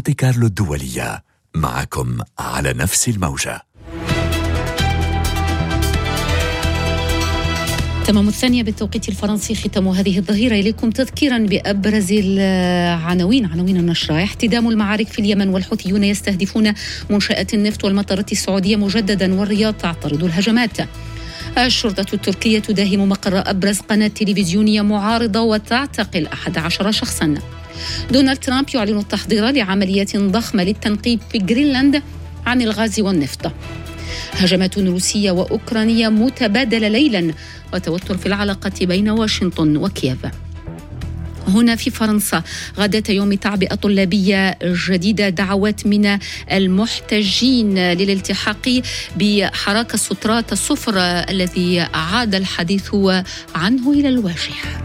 مونتي كارلو الدولية، معكم على نفس الموجة. تمام 2 بالتوقيت الفرنسي، ختام هذه الظهيرة. إليكم تذكيرا بأبرز عناوين النشرة. احتدام المعارك في اليمن، والحوثيون يستهدفون منشآت النفط والمطارات السعودية مجددا، والرياض تعترض الهجمات. الشرطة التركية تداهم مقر أبرز قناة تلفزيونية معارضة وتعتقل 11 شخصا. دونالد ترامب يعلن التحضير لعمليات ضخمة للتنقيب في غرينلاند عن الغاز والنفط. هجمات روسية وأوكرانية متبادلة ليلا، وتوتر في العلاقة بين واشنطن وكييف. هنا في فرنسا غداة يوم تعبئة طلابية جديدة، دعوات من المحتجين للالتحاق بحراك السترات الصفر الذي عاد الحديث عنه إلى الواجهة.